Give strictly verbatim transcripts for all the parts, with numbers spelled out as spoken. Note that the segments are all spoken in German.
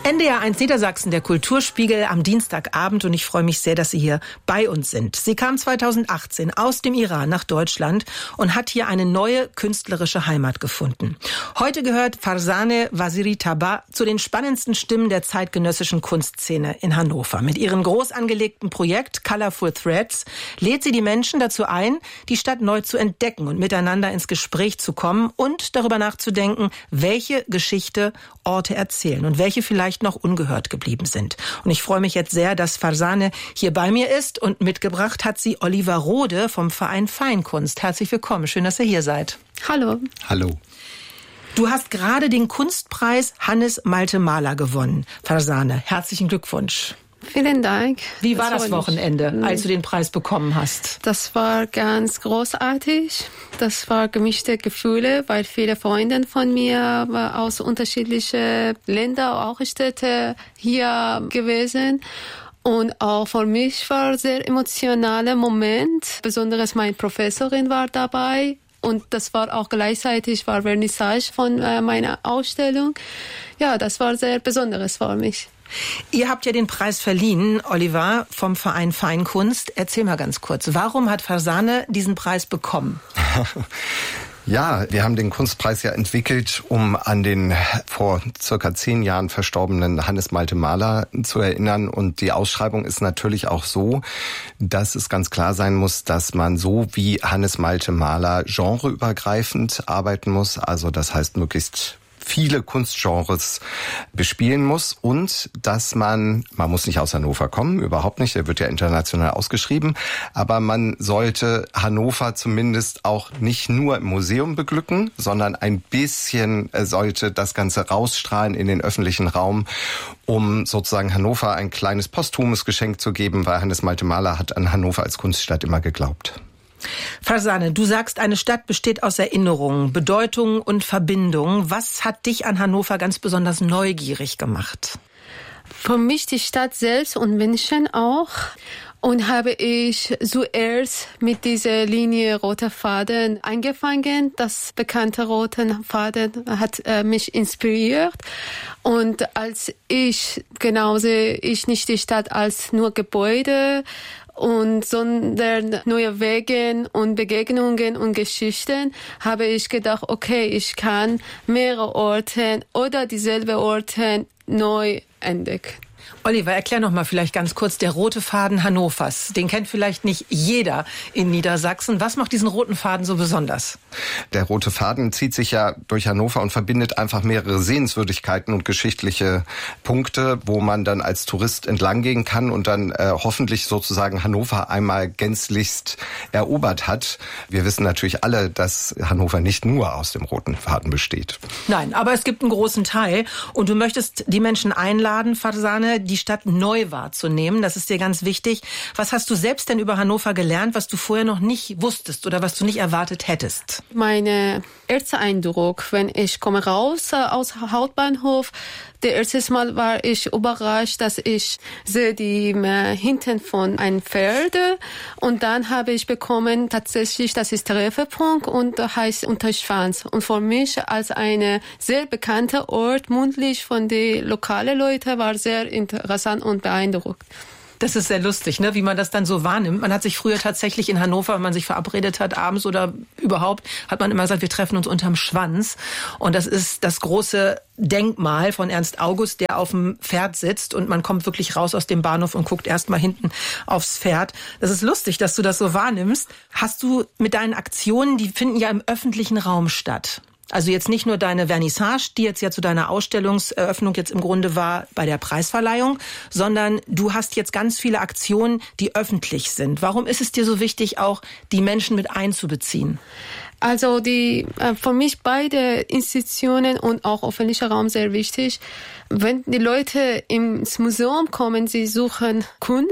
N D R eins Niedersachsen, der Kulturspiegel am Dienstagabend, und ich freue mich sehr, dass Sie hier bei uns sind. Sie kam zweitausendachtzehn aus dem Iran nach Deutschland und hat hier eine neue künstlerische Heimat gefunden. Heute gehört Farzaneh Waziri-Tabah zu den spannendsten Stimmen der zeitgenössischen Kunstszene in Hannover. Mit ihrem groß angelegten Projekt Colorful Threads lädt sie die Menschen dazu ein, die Stadt neu zu entdecken und miteinander ins Gespräch zu kommen und darüber nachzudenken, welche Geschichte Orte erzählen und welche vielleicht noch ungehört geblieben sind. Und ich freue mich jetzt sehr, dass Farzaneh hier bei mir ist, und mitgebracht hat sie Oliver Rode vom Verein Feinkunst. Herzlich willkommen, schön, dass ihr hier seid. Hallo. Hallo. Du hast gerade den Kunstpreis Hannes Malte Mahler gewonnen. Farzaneh, herzlichen Glückwunsch. Vielen Dank. Wie war das, das Wochenende, als du den Preis bekommen hast? Das war ganz großartig. Das war gemischte Gefühle, weil viele Freunde von mir aus unterschiedlichen Ländern, auch Städte hier gewesen. Und auch für mich war ein sehr emotionaler Moment. Besonders meine Professorin war dabei. Und das war auch gleichzeitig war Vernissage von äh, meiner Ausstellung. Ja, das war sehr Besonderes für mich. Ihr habt ja den Preis verliehen, Oliver, vom Verein Feinkunst. Erzähl mal ganz kurz, warum hat Farzaneh diesen Preis bekommen? Ja, wir haben den Kunstpreis ja entwickelt, um an den vor circa zehn Jahren verstorbenen Hannes Malte Mahler zu erinnern. Und die Ausschreibung ist natürlich auch so, dass es ganz klar sein muss, dass man so wie Hannes Malte Mahler genreübergreifend arbeiten muss. Also das heißt möglichst viele Kunstgenres bespielen muss, und dass man, man muss nicht aus Hannover kommen, überhaupt nicht, der wird ja international ausgeschrieben, aber man sollte Hannover zumindest auch nicht nur im Museum beglücken, sondern ein bisschen sollte das Ganze rausstrahlen in den öffentlichen Raum, um sozusagen Hannover ein kleines posthumes Geschenk zu geben, weil Hannes Malte Mahler hat an Hannover als Kunststadt immer geglaubt. Farzaneh, du sagst, eine Stadt besteht aus Erinnerungen, Bedeutungen und Verbindungen. Was hat dich an Hannover ganz besonders neugierig gemacht? Für mich die Stadt selbst und Menschen auch. Und habe ich zuerst mit dieser Linie roter Faden angefangen. Das bekannte rote Faden hat äh, mich inspiriert. Und als ich, genau sehe ich nicht die Stadt als nur Gebäude, und sondern neue Wege und Begegnungen und Geschichten, habe ich gedacht, okay, ich kann mehrere Orte oder dieselbe Orte neu entdecken. Oliver, erklär noch mal vielleicht ganz kurz, der rote Faden Hannovers, den kennt vielleicht nicht jeder in Niedersachsen. Was macht diesen roten Faden so besonders? Der rote Faden zieht sich ja durch Hannover und verbindet einfach mehrere Sehenswürdigkeiten und geschichtliche Punkte, wo man dann als Tourist entlang gehen kann und dann äh, hoffentlich sozusagen Hannover einmal gänzlichst erobert hat. Wir wissen natürlich alle, dass Hannover nicht nur aus dem roten Faden besteht. Nein, aber es gibt einen großen Teil, und du möchtest die Menschen einladen, Farzaneh, die Stadt neu wahrzunehmen. Das ist dir ganz wichtig. Was hast du selbst denn über Hannover gelernt, was du vorher noch nicht wusstest oder was du nicht erwartet hättest? Mein erster Eindruck, wenn ich komme raus äh, aus Hauptbahnhof, der erste Mal war ich überrascht, dass ich sehe die äh, hinten von einem Pferd, und dann habe ich bekommen, tatsächlich, das ist Treffpunkt und heißt Unterschwanz. Und für mich als eine sehr bekannte Ort, mundlich von den lokalen Leuten, war sehr interessant und beeindruckt. Das ist sehr lustig, ne, wie man das dann so wahrnimmt. Man hat sich früher tatsächlich in Hannover, wenn man sich verabredet hat, abends oder überhaupt, hat man immer gesagt, wir treffen uns unterm Schwanz. Und das ist das große Denkmal von Ernst August, der auf dem Pferd sitzt, und man kommt wirklich raus aus dem Bahnhof und guckt erst mal hinten aufs Pferd. Das ist lustig, dass du das so wahrnimmst. Hast du mit deinen Aktionen, die finden ja im öffentlichen Raum statt. Also jetzt nicht nur deine Vernissage, die jetzt ja zu deiner Ausstellungseröffnung jetzt im Grunde war bei der Preisverleihung, sondern du hast jetzt ganz viele Aktionen, die öffentlich sind. Warum ist es dir so wichtig, auch die Menschen mit einzubeziehen? Also die äh, für mich beide Institutionen und auch öffentlicher Raum sehr wichtig. Wenn die Leute ins Museum kommen, sie suchen Kunst,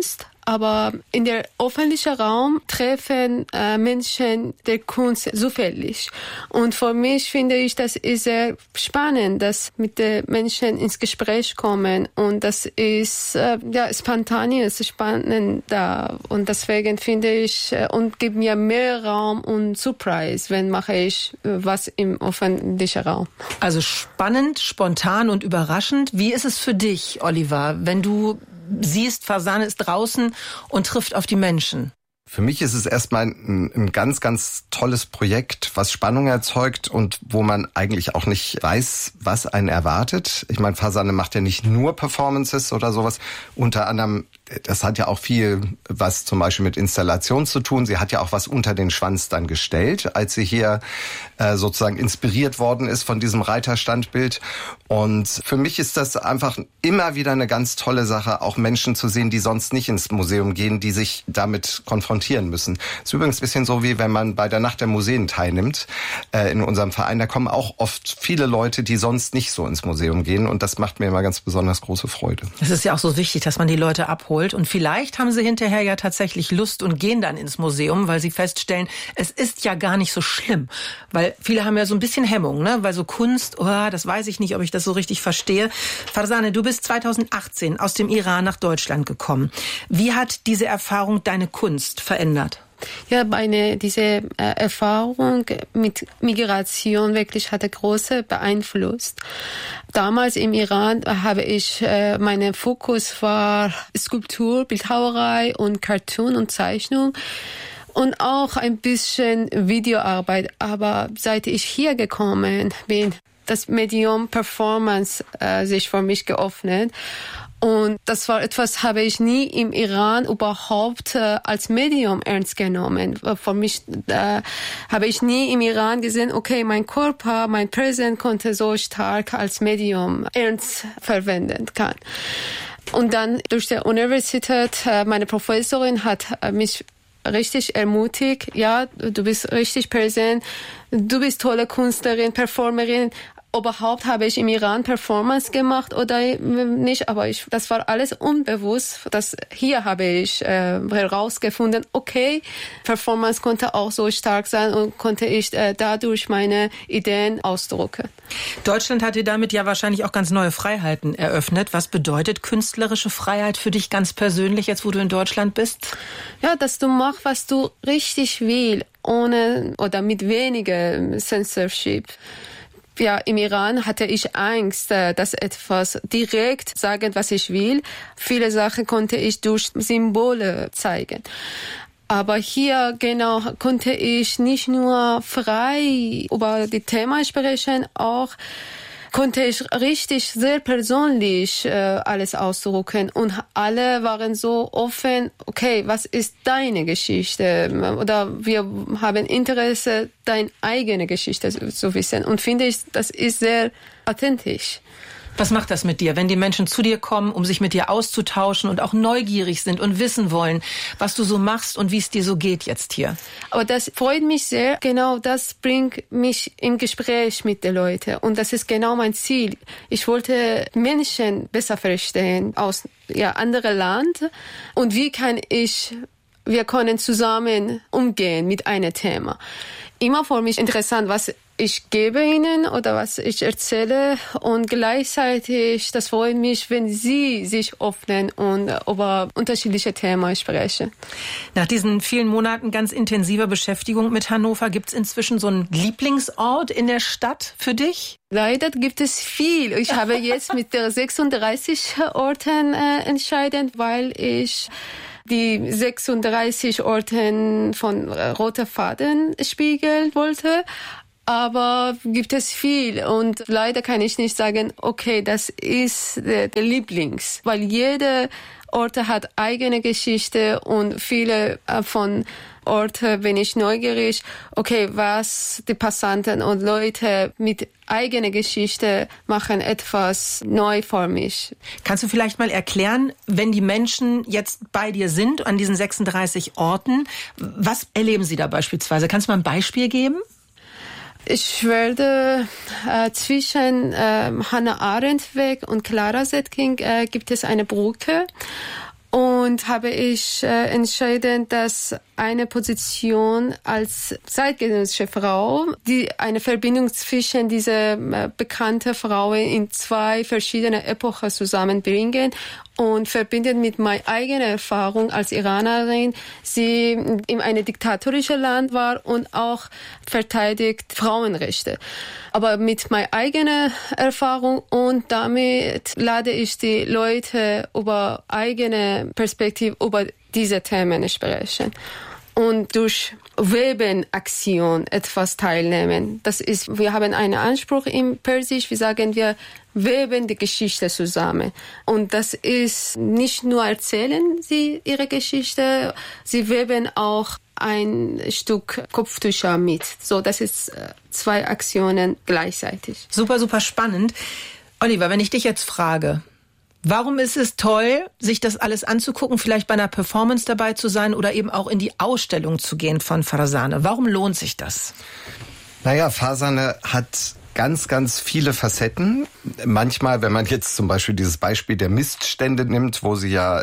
aber in der öffentlichen Raum treffen äh, Menschen der Kunst zufällig. Und für mich finde ich, das ist sehr spannend, dass mit den Menschen ins Gespräch kommen und das ist äh, ja spontanes, spannend da und deswegen finde ich äh, und gibt mir mehr Raum und Surprise, wenn mache ich äh, was im öffentlichen Raum. Also spannend, spontan und überraschend. Wie ist es für dich, Oliver, wenn du siehst, Farzaneh ist draußen und trifft auf die Menschen? Für mich ist es erstmal ein, ein ganz, ganz tolles Projekt, was Spannung erzeugt und wo man eigentlich auch nicht weiß, was einen erwartet. Ich meine, Farzaneh macht ja nicht nur Performances oder sowas. Unter anderem, das hat ja auch viel was zum Beispiel mit Installation zu tun. Sie hat ja auch was unter den Schwanz dann gestellt, als sie hier äh, sozusagen inspiriert worden ist von diesem Reiterstandbild. Und für mich ist das einfach immer wieder eine ganz tolle Sache, auch Menschen zu sehen, die sonst nicht ins Museum gehen, die sich damit konfrontieren müssen. Das ist übrigens ein bisschen so, wie wenn man bei der Nacht der Museen teilnimmt. Äh, in unserem Verein, da kommen auch oft viele Leute, die sonst nicht so ins Museum gehen. Und das macht mir immer ganz besonders große Freude. Es ist ja auch so wichtig, dass man die Leute abholt. Und vielleicht haben sie hinterher ja tatsächlich Lust und gehen dann ins Museum, weil sie feststellen, es ist ja gar nicht so schlimm. Weil viele haben ja so ein bisschen Hemmung, ne? Weil so Kunst, oh, das weiß ich nicht, ob ich das so richtig verstehe. Farzaneh, du bist zweitausendachtzehn aus dem Iran nach Deutschland gekommen. Wie hat diese Erfahrung deine Kunst verändert? Ja, meine, diese äh, Erfahrung mit Migration wirklich hatte große beeinflusst. Damals im Iran habe ich, äh, mein Fokus war Skulptur, Bildhauerei und Cartoon und Zeichnung. Und auch ein bisschen Videoarbeit. Aber seit ich hier gekommen bin, das Medium Performance äh, sich für mich geöffnet. Und das war etwas, habe ich nie im Iran überhaupt äh, als Medium ernst genommen. Für mich äh, habe ich nie im Iran gesehen, okay, mein Körper, mein Präsent konnte so stark als Medium ernst verwenden kann. Und dann durch die Universität, äh, meine Professorin hat äh, mich richtig ermutigt, ja, du bist richtig präsent, du bist tolle Künstlerin, Performerin. Überhaupt habe ich im Iran Performance gemacht oder nicht, aber ich, das war alles unbewusst. Das hier habe ich äh, herausgefunden, okay, Performance konnte auch so stark sein und konnte ich äh, dadurch meine Ideen ausdrücken. Deutschland hat dir damit ja wahrscheinlich auch ganz neue Freiheiten eröffnet. Was bedeutet künstlerische Freiheit für dich ganz persönlich, jetzt wo du in Deutschland bist? Ja, dass du machst, was du richtig willst, ohne oder mit weniger Censorship. Ja, im Iran hatte ich Angst, dass etwas direkt sagen, was ich will. Viele Sachen konnte ich durch Symbole zeigen. Aber hier genau konnte ich nicht nur frei über die Themen sprechen, auch konnte ich richtig sehr persönlich äh, alles ausdrücken und alle waren so offen, okay, was ist deine Geschichte? Oder wir haben Interesse, deine eigene Geschichte zu, zu wissen und finde ich, das ist sehr authentisch. Was macht das mit dir, wenn die Menschen zu dir kommen, um sich mit dir auszutauschen und auch neugierig sind und wissen wollen, was du so machst und wie es dir so geht jetzt hier? Aber das freut mich sehr. Genau das bringt mich im Gespräch mit den Leuten. Und das ist genau mein Ziel. Ich wollte Menschen besser verstehen aus ja, anderen Land. Und wie kann ich, wir können zusammen umgehen mit einem Thema. Immer für mich interessant, was ich gebe ihnen oder was ich erzähle und gleichzeitig, das freut mich, wenn sie sich öffnen und über unterschiedliche Themen sprechen. Nach diesen vielen Monaten ganz intensiver Beschäftigung mit Hannover, gibt es inzwischen so einen Lieblingsort in der Stadt für dich? Leider gibt es viel. Ich habe jetzt mit der sechsunddreißig Orten äh, entschieden, weil ich die sechsunddreißig Orten von äh, Roter Faden spiegeln wollte. Aber gibt es viel und leider kann ich nicht sagen, okay, das ist der, der Lieblings, weil jede Orte hat eigene Geschichte und viele von Orte bin ich neugierig, okay, was die Passanten und Leute mit eigener Geschichte machen etwas neu für mich. Kannst du vielleicht mal erklären, wenn die Menschen jetzt bei dir sind an diesen sechsunddreißig Orten, was erleben sie da beispielsweise? Kannst du mal ein Beispiel geben? Ich werde äh, zwischen äh, Hannah Arendt Weg und Clara Zetkin äh, gibt es eine Brücke Und habe ich äh, entschieden, dass eine Position als zeitgenössische Frau, die eine Verbindung zwischen diese äh, bekannten Frauen in zwei verschiedene Epochen zusammenbringen und verbindet mit meiner eigenen Erfahrung als Iranerin, sie in einem diktatorischen Land war und auch verteidigt Frauenrechte. Aber mit meiner eigenen Erfahrung und damit lade ich die Leute über eigene Perspektive über diese Themen sprechen. Und durch Webenaktion etwas teilnehmen. Das ist, wir haben einen Anspruch im Persisch, wir sagen, wir weben die Geschichte zusammen. Und das ist nicht nur erzählen sie ihre Geschichte, sie weben auch ein Stück Kopftücher mit. So, das ist zwei Aktionen gleichzeitig. Super, super spannend. Oliver, wenn ich dich jetzt frage, warum ist es toll, sich das alles anzugucken, vielleicht bei einer Performance dabei zu sein oder eben auch in die Ausstellung zu gehen von Farzaneh? Warum lohnt sich das? Naja, Farzaneh hat ganz, ganz viele Facetten. Manchmal, wenn man jetzt zum Beispiel dieses Beispiel der Miststände nimmt, wo sie ja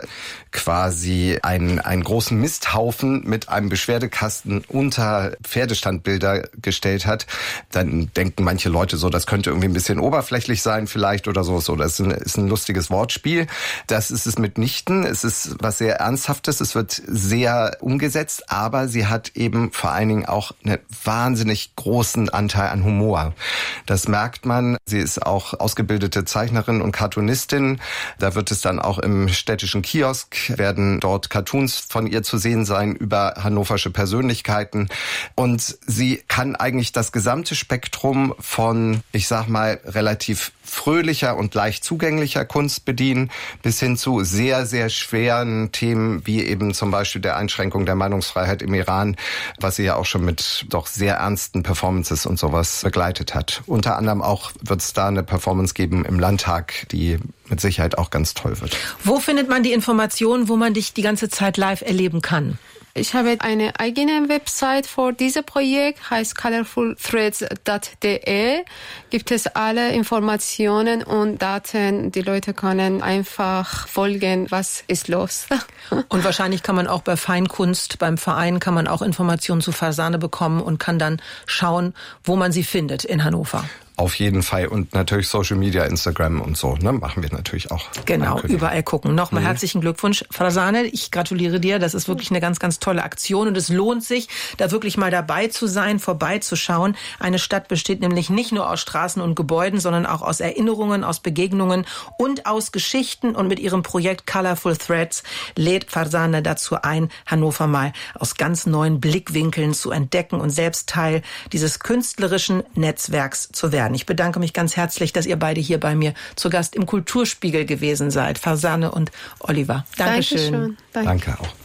quasi einen, einen großen Misthaufen mit einem Beschwerdekasten unter Pferdestandbilder gestellt hat, dann denken manche Leute so, das könnte irgendwie ein bisschen oberflächlich sein vielleicht oder so. so. Das ist ein, ist ein lustiges Wortspiel. Das ist es mitnichten. Es ist was sehr Ernsthaftes. Es wird sehr umgesetzt, aber sie hat eben vor allen Dingen auch einen wahnsinnig großen Anteil an Humor. Das merkt man. Sie ist auch ausgebildete Zeichnerin und Cartoonistin. Da wird es dann auch im städtischen Kiosk, werden dort Cartoons von ihr zu sehen sein über hannoversche Persönlichkeiten. Und sie kann eigentlich das gesamte Spektrum von, ich sag mal, relativ fröhlicher und leicht zugänglicher Kunst bedienen, bis hin zu sehr, sehr schweren Themen, wie eben zum Beispiel der Einschränkung der Meinungsfreiheit im Iran, was sie ja auch schon mit doch sehr ernsten Performances und sowas begleitet hat. Unter anderem auch wird es da eine Performance geben im Landtag, die mit Sicherheit auch ganz toll wird. Wo findet man die Informationen, wo man dich die ganze Zeit live erleben kann? Ich habe eine eigene Website für dieses Projekt, heißt colorful threads punkt de. Gibt es alle Informationen und Daten. Die Leute können einfach folgen, was ist los. Und wahrscheinlich kann man auch bei Feinkunst, beim Verein, kann man auch Informationen zu Farzaneh bekommen und kann dann schauen, wo man sie findet in Hannover. Auf jeden Fall. Und natürlich Social Media, Instagram und so, ne, machen wir natürlich auch. Genau, überall gucken. Nochmal mhm. herzlichen Glückwunsch, Farzaneh. Ich gratuliere dir. Das ist wirklich eine ganz, ganz tolle Aktion. Und es lohnt sich, da wirklich mal dabei zu sein, vorbeizuschauen. Eine Stadt besteht nämlich nicht nur aus Straßen und Gebäuden, sondern auch aus Erinnerungen, aus Begegnungen und aus Geschichten. Und mit ihrem Projekt Colorful Threads lädt Farzaneh dazu ein, Hannover mal aus ganz neuen Blickwinkeln zu entdecken und selbst Teil dieses künstlerischen Netzwerks zu werden. Ich bedanke mich ganz herzlich, dass ihr beide hier bei mir zu Gast im Kulturspiegel gewesen seid. Farzaneh und Oliver. Dankeschön. Dankeschön. Danke. Danke auch.